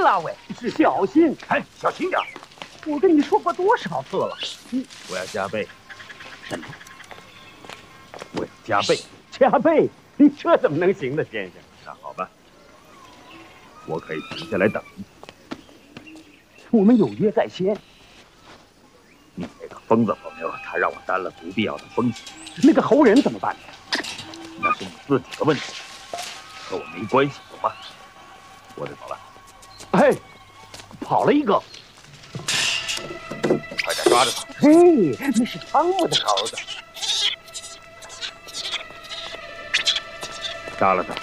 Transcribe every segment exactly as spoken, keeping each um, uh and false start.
了，喂，是小心， 哎，小心点！ 我跟你说过多少次了？ 嗯，我要加倍。 什么？ 我要加倍， 加倍？你这怎么能行呢，先生？ 那好吧，我可以停下来等你。 我们有约在先。 你那个疯子朋友，他让我担了不必要的风险。 那个猴人怎么办？ 那是你自己的问题，和我没关系，懂吗？我得走了。 哎，跑了一个。 快点抓着他！ 嘿，那是汤姆的猴子。 杀了他！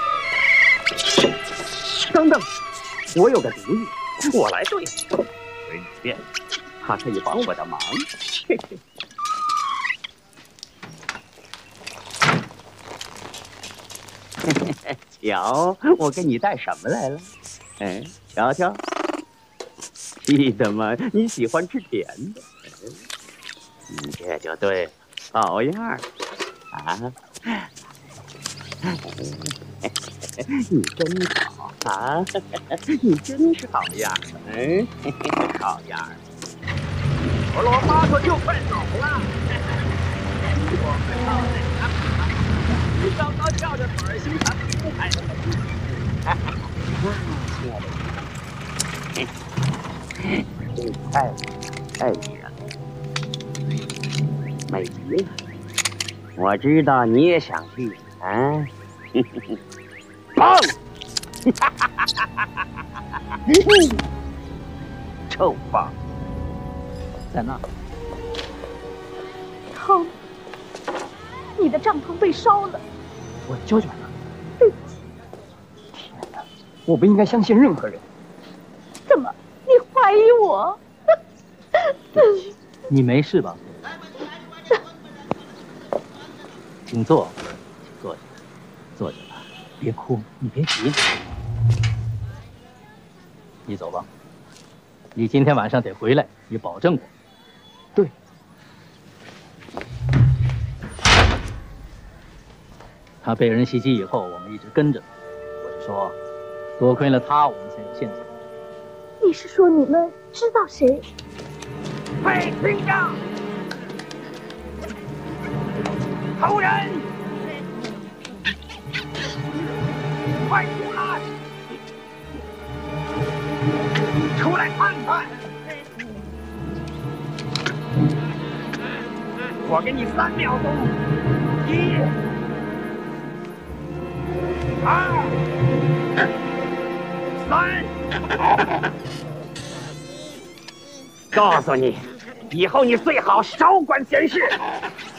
等等，我有个主意，我来对付。 随你便。 他可以帮我的忙。嘿嘿。瞧，我给你带什么来了？哎，瞧瞧，记得吗？你喜欢吃甜的，嗯，这就对了，好样儿啊！你真好啊！你真是好样儿，嗯，好样儿。 俄罗巴特就快走了，我们靠这个马，你高高跳着腿儿，心疼不开心。 亲爱的，太太女人，美极了。我知道你也想去啊。砰！臭棒！在那。 汤，你的帐篷被烧了。 我教教他。对不起。天哪，我不应该相信任何人。 怎么？你怀疑我？ 你没事吧？请坐，请坐下，坐下吧，别哭，你别急。你走吧，你今天晚上得回来，你保证过。 对。 他被人袭击以后，我们一直跟着他。我是说，多亏了他，我们才有现在。 你是说你们知道谁？ 快听着！偷人！快出来！出来看看！我给你三秒钟，一、二、三。告诉你，以后你最好少管闲事。